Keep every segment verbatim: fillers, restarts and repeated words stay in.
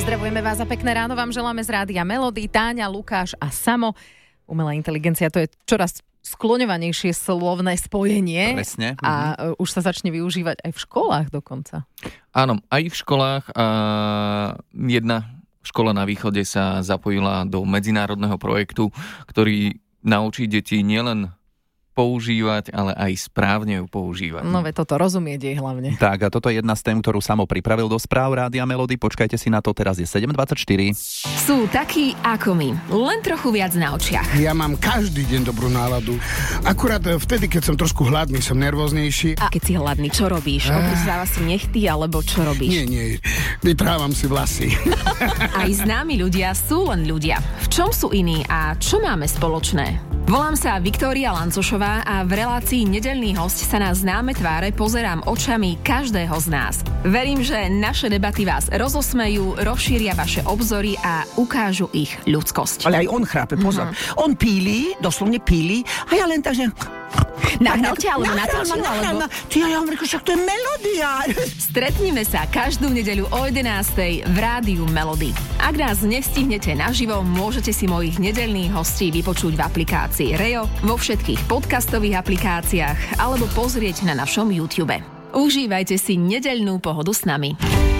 Pozdravujeme vás a pekné ráno vám želáme z Rádia Melody, Táňa, Lukáš a Samo. Umelá inteligencia, to je čoraz skloňovanejšie slovné spojenie. Presne. A uh, už sa začne využívať aj v školách dokonca. Áno, aj v školách. A jedna škola na východe sa zapojila do medzinárodného projektu, ktorý naučí deti nielen používať, ale aj správne ju používať. No veď toto rozumieť jej hlavne. Tak a toto je jedna z tém, ktorú Samo pripravil do správ Rádia Melody. Počkajte si na to, teraz je sedem dvadsaťštyri. Sú takí ako my, len trochu viac na očiach. Ja mám každý deň dobrú náladu. Akurát vtedy, keď som trošku hladný, som nervóznejší. A keď si hladný, čo robíš? Obrizáva si nechty, alebo čo robíš? Nie, nie, vytrávam si vlasy. Aj známi ľudia sú len ľudia. V čom sú iní a čo máme spoločné? Volám sa Viktória Lancošová a v relácii Nedeľný hosť sa na známe tváre pozerám očami každého z nás. Verím, že naše debaty vás rozosmejú, rozšíria vaše obzory a ukážu ich ľudskosť. Ale aj on chrápe, pozor. Mm-hmm. On píli, doslovne píli, a ja len tak, že... Nahnal ťa, alebo natáčil, alebo... Ty, ja vám reku, však to je melódia. Stretnime sa každú nedeľu o jedenástej v Rádiu Melody. Ak nás nestihnete naživo, môžete si mojich nedeľných hostí vypočuť v aplikácii Reo, vo všetkých podcastových aplikáciách alebo pozrieť na našom YouTube. Užívajte si nedeľnú pohodu s nami.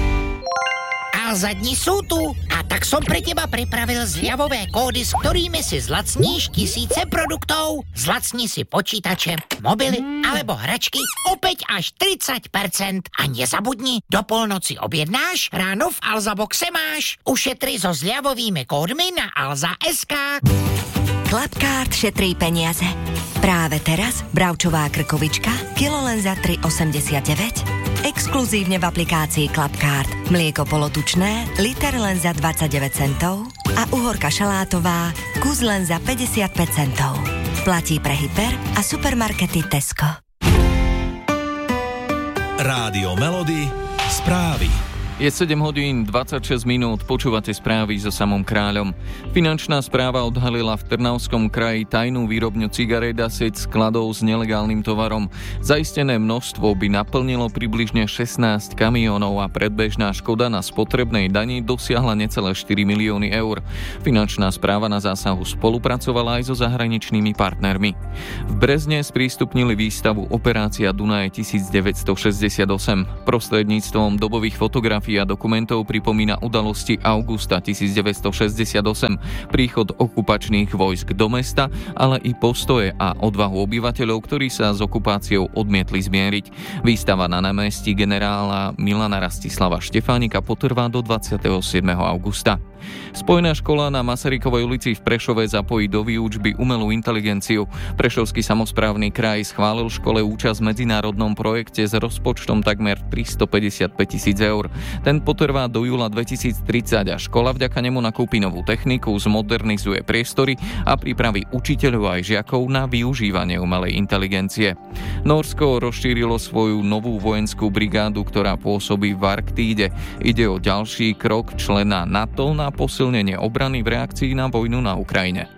Alza dni sú tu a tak som pre teba pripravil zľavové kódy, s ktorými si zlacníš tisíce produktov. Zlacni si počítače, mobily mm. alebo hračky opäť až tridsať percent. A nezabudni, do polnoci objednáš, ráno v Alza boxe máš. Ušetri so zľavovými kódmi na alza bodka es ká. Clubcard šetrí peniaze. Práve teraz bravčová krkovička, kilo len za tri osemdesiatdeväť. Exkluzívne v aplikácii Clubcard. Mlieko polotučné, liter len za dvadsaťdeväť centov a uhorka šalátová, kus len za päťdesiatpäť centov. Platí pre hyper a supermarkety Tesco. Rádio Melody, správy. Je sedem hodín dvadsaťšesť minút, počúvate správy so Samom Kráľom. Finančná správa odhalila v Trnavskom kraji tajnú výrobňu cigaret a sieť skladov s nelegálnym tovarom. Zaistené množstvo by naplnilo približne šestnásť kamiónov a predbežná škoda na spotrebnej dani dosiahla necelé štyri milióny eur. Finančná správa na zásahu spolupracovala aj so zahraničnými partnermi. V Brezne sprístupnili výstavu Operácia Dunaj devätnásťstošesťdesiatosem. Prostredníctvom dobových fotografií a dokumentov pripomína udalosti augusta devätnásťstošesťdesiatosem, príchod okupačných vojsk do mesta, ale i postoje a odvahu obyvateľov, ktorí sa s okupáciou odmietli zmieriť. Výstava na námestí generála Milana Rastislava Štefánika potrvá do dvadsiateho siedmeho augusta. Spojená škola na Masarykovej ulici v Prešove zapojí do výučby umelú inteligenciu. Prešovský samosprávny kraj schválil škole účasť v medzinárodnom projekte s rozpočtom takmer tristopäťdesiatpäť tisíc eur. Ten potrvá do júla dvetisíctridsať a škola vďaka nemu nakúpi novú techniku, zmodernizuje priestory a pripraví učiteľov aj žiakov na využívanie umelej inteligencie. Nórsko rozšírilo svoju novú vojenskú brigádu, ktorá pôsobí v Arktíde. Ide o ďalší krok člena NATO na posilnenie obrany v reakcii na vojnu na Ukrajine.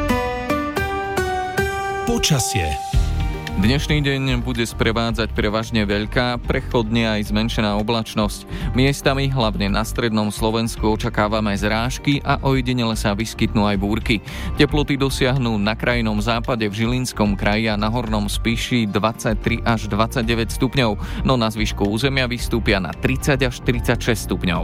Počasie. Dnešný deň bude sprevádzať prevažne veľká, prechodne aj zmenšená oblačnosť. Miestami, hlavne na strednom Slovensku, očakávame zrážky a ojedinele sa vyskytnú aj búrky. Teploty dosiahnu na krajnom západe v Žilinskom kraji a na hornom Spiši dvadsaťtri až dvadsaťdeväť stupňov, no na zvyšku územia vystúpia na tridsať až tridsaťšesť stupňov.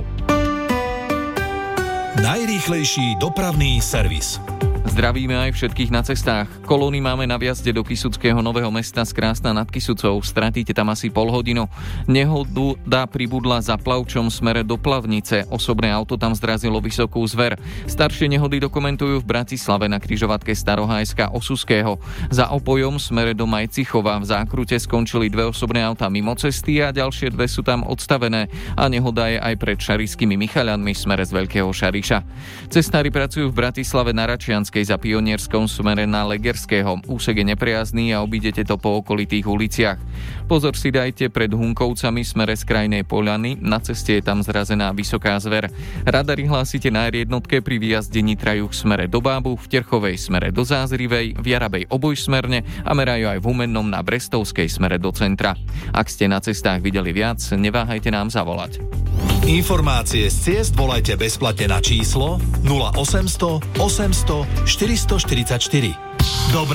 Najrýchlejší dopravný servis. Zdravíme aj všetkých na cestách. Kolóny máme na vjazde do Kysuckého Nového Mesta z Krásna nad Kysucou. Stratíte tam asi pol hodinu. Nehoda pribudla za Plavčom smere do Plavnice. Osobné auto tam zrazilo vysokú zver. Staršie nehody dokumentujú v Bratislave na križovatke Starohajska Osuského. Za Opojom smere do Majcichova v zákrute skončili dve osobné auta mimo cesty a ďalšie dve sú tam odstavené. A nehoda je aj pred Šarišskými Michaľanmi smere z Veľkého Šariša. Cestári pracujú v Bratislave na Račianskej za Pionierskom smere na Legerského. Úsek je nepriazný a obídete to po okolitých uliciach. Pozor si dajte pred Hunkovcami smere z Krajnej Poľany. Na ceste je tam zrazená vysoká zver. Radary hlásite na er jednotke pri výjazde Nitra juh smere do Bábu, v Terchovej smere do Zázrivej, v Jarabej obojsmerne a merajú aj v Humennom na Brestovskej smere do centra. Ak ste na cestách videli viac, neváhajte nám zavolať. Informácie z ciest volajte bezplatne na číslo nula osemsto osemsto štyristoštyridsaťštyri. Dobré